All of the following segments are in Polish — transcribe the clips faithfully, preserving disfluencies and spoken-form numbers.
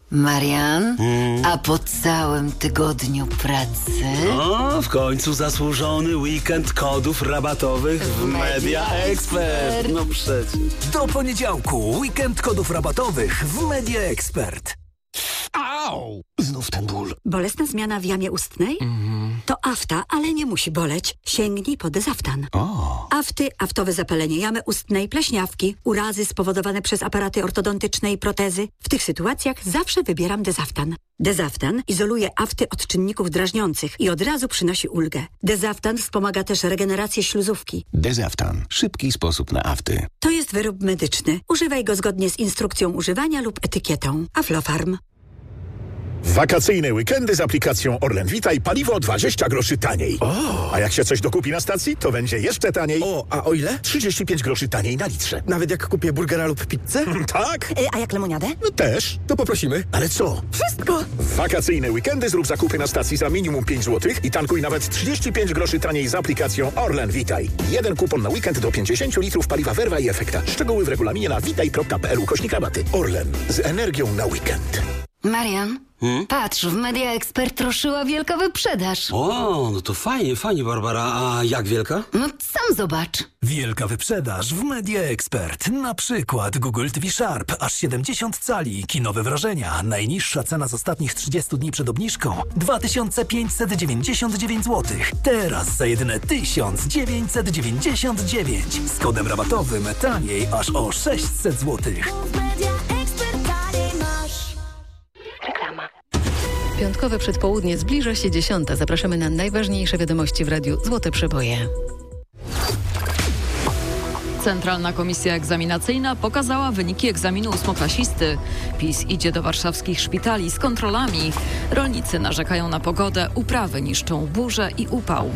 Marian, hmm. a po całym tygodniu pracy? O, w końcu zasłużony weekend kodów rabatowych w, w Media Expert. No przecież. Do poniedziałku weekend kodów rabatowych w Media Expert. Au! Znów ten ból. Bolesna zmiana w jamie ustnej? Mm. To afta, ale nie musi boleć. Sięgnij po Dezaftan. O. Afty, aftowe zapalenie jamy ustnej, pleśniawki, urazy spowodowane przez aparaty ortodontyczne i protezy. W tych sytuacjach zawsze wybieram Dezaftan. Dezaftan izoluje afty od czynników drażniących i od razu przynosi ulgę. Dezaftan wspomaga też regenerację śluzówki. Dezaftan. Szybki sposób na afty. To jest wyrób medyczny. Używaj go zgodnie z instrukcją używania lub etykietą. Aflofarm. Wakacyjne weekendy z aplikacją Orlen Vitaj paliwo dwadzieścia groszy taniej. O. A jak się coś dokupi na stacji, to będzie jeszcze taniej. O, a o ile? trzydzieści pięć groszy taniej na litrze. Nawet jak kupię burgera lub pizzę? Tak. Y, a jak lemoniadę? No też. To poprosimy. Ale co? Wszystko. W wakacyjne weekendy zrób zakupy na stacji za minimum pięć złotych i tankuj nawet trzydzieści pięć groszy taniej z aplikacją Orlen Vitaj. Jeden kupon na weekend do pięćdziesiąt litrów paliwa Verva i Efekta. Szczegóły w regulaminie na vitaj kropka p l ukośnik rabaty. Orlen. Z energią na weekend. Marian, hmm? patrz, w Media Expert ruszyła wielka wyprzedaż. O, no to fajnie, fajnie, Barbara. A jak wielka? No sam zobacz. Wielka wyprzedaż w Media Expert. Na przykład Google T V Sharp, aż siedemdziesiąt cali, kinowe wrażenia. Najniższa cena z ostatnich trzydziestu dni przed obniżką dwa tysiące pięćset dziewięćdziesiąt dziewięć złotych. Teraz za jedyne tysiąc dziewięćset dziewięćdziesiąt dziewięć. Z kodem rabatowym taniej aż o sześćset złotych. Piątkowe przedpołudnie zbliża się dziesiąta. Zapraszamy na najważniejsze wiadomości w radiu Złote Przeboje. Centralna Komisja Egzaminacyjna pokazała wyniki egzaminu ósmoklasisty. PiS idzie do warszawskich szpitali z kontrolami. Rolnicy narzekają na pogodę, uprawy niszczą burze i upał.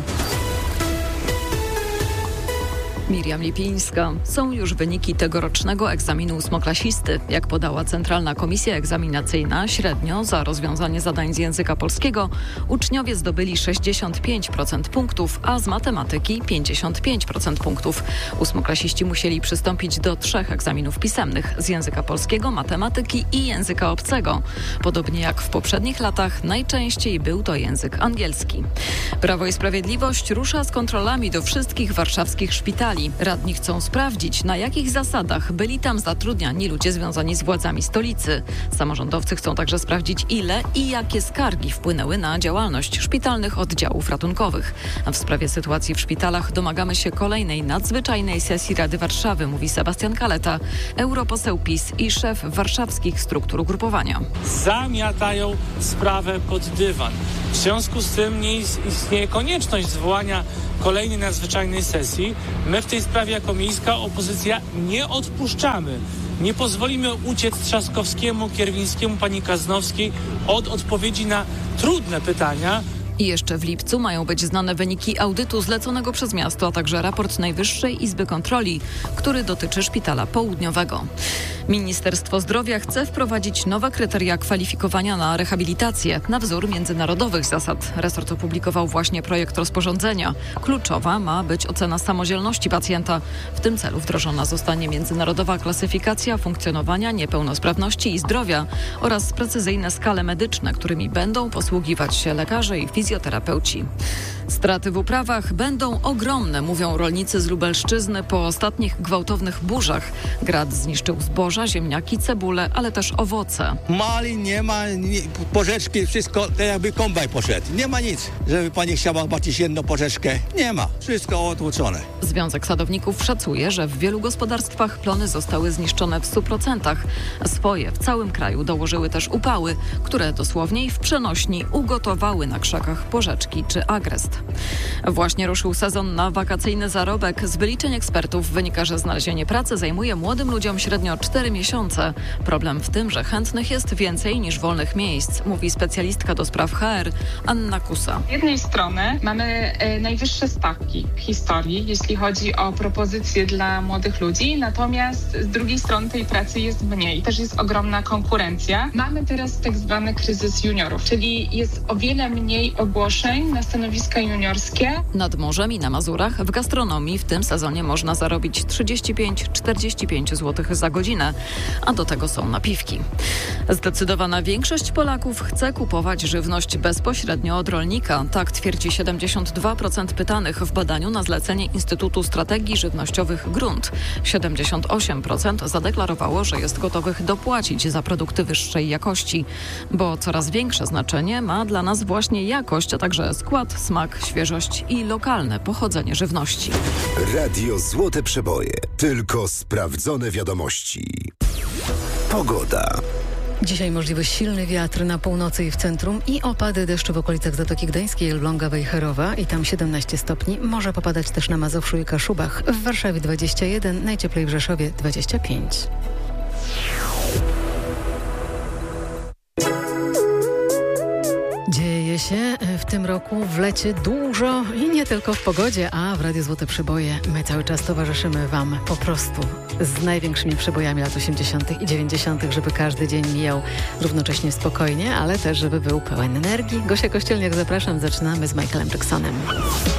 Miriam Lipińska. Są już wyniki tegorocznego egzaminu ósmoklasisty. Jak podała Centralna Komisja Egzaminacyjna, średnio za rozwiązanie zadań z języka polskiego uczniowie zdobyli sześćdziesiąt pięć procent punktów, a z matematyki pięćdziesiąt pięć procent punktów. Ósmoklasiści musieli przystąpić do trzech egzaminów pisemnych z języka polskiego, matematyki i języka obcego. Podobnie jak w poprzednich latach, najczęściej był to język angielski. Prawo i Sprawiedliwość rusza z kontrolami do wszystkich warszawskich szpitali. Radni chcą sprawdzić, na jakich zasadach byli tam zatrudniani ludzie związani z władzami stolicy. Samorządowcy chcą także sprawdzić, ile i jakie skargi wpłynęły na działalność szpitalnych oddziałów ratunkowych. A w sprawie sytuacji w szpitalach domagamy się kolejnej nadzwyczajnej sesji Rady Warszawy, mówi Sebastian Kaleta, europoseł PiS i szef warszawskich struktur ugrupowania. Zamiatają sprawę pod dywan. W związku z tym nie istnieje konieczność zwołania kolejnej nadzwyczajnej sesji. My w tej sprawie jako miejska opozycja nie odpuszczamy. Nie pozwolimy uciec Trzaskowskiemu, Kierwińskiemu, pani Kaznowskiej od odpowiedzi na trudne pytania. I jeszcze w lipcu mają być znane wyniki audytu zleconego przez miasto, a także raport Najwyższej Izby Kontroli, który dotyczy Szpitala Południowego. Ministerstwo Zdrowia chce wprowadzić nowe kryteria kwalifikowania na rehabilitację na wzór międzynarodowych zasad. Resort opublikował właśnie projekt rozporządzenia. Kluczowa ma być ocena samodzielności pacjenta. W tym celu wdrożona zostanie międzynarodowa klasyfikacja funkcjonowania, niepełnosprawności i zdrowia oraz precyzyjne skale medyczne, którymi będą posługiwać się lekarze i fizjoterapeuci. Straty w uprawach będą ogromne, mówią rolnicy z Lubelszczyzny po ostatnich gwałtownych burzach. Grad zniszczył zboża, ziemniaki, cebulę, ale też owoce. Malin nie ma, nie, porzeczki, wszystko, to jakby kombaj poszedł. Nie ma nic, żeby pani chciała zobaczyć jedną porzeczkę. Nie ma, wszystko otłuczone. Związek Sadowników szacuje, że w wielu gospodarstwach plony zostały zniszczone w stu procentach. Swoje w całym kraju dołożyły też upały, które dosłownie i w przenośni ugotowały na krzakach porzeczki czy agrest. Właśnie ruszył sezon na wakacyjny zarobek. Z wyliczeń ekspertów wynika, że znalezienie pracy zajmuje młodym ludziom średnio cztery miesiące. Problem w tym, że chętnych jest więcej niż wolnych miejsc, mówi specjalistka do spraw H R Anna Kusa. Z jednej strony mamy e, najwyższe stawki w historii, jeśli chodzi o propozycje dla młodych ludzi, natomiast z drugiej strony tej pracy jest mniej. Też jest ogromna konkurencja. Mamy teraz tak zwany kryzys juniorów, czyli jest o wiele mniej ogłoszeń na stanowiska juniorskie. Nad morzem i na Mazurach w gastronomii w tym sezonie można zarobić trzydzieści pięć do czterdziestu pięciu złotych za godzinę, a do tego są napiwki. Zdecydowana większość Polaków chce kupować żywność bezpośrednio od rolnika. Tak twierdzi siedemdziesiąt dwa procent pytanych w badaniu na zlecenie Instytutu Strategii Żywnościowych Grunt. siedemdziesiąt osiem procent zadeklarowało, że jest gotowych dopłacić za produkty wyższej jakości, bo coraz większe znaczenie ma dla nas właśnie jakość, a także skład, smak, świeżość i lokalne pochodzenie żywności. Radio Złote Przeboje. Tylko sprawdzone wiadomości. Pogoda. Dzisiaj możliwy silny wiatr na północy i w centrum i opady deszczu w okolicach Zatoki Gdańskiej, Elbląga, Wejherowa i tam siedemnaście stopni. Może popadać też na Mazowszu i Kaszubach. W Warszawie dwadzieścia jeden, najcieplej w Rzeszowie dwadzieścia pięć. Dzieje się w tym roku w lecie dużo i nie tylko w pogodzie, a w Radiu Złote Przeboje my cały czas towarzyszymy Wam po prostu z największymi przebojami lat osiemdziesiątych i dziewięćdziesiątych, żeby każdy dzień mijał równocześnie spokojnie, ale też żeby był pełen energii. Gosia Kościelniak, zapraszam, zaczynamy z Michaelem Jacksonem.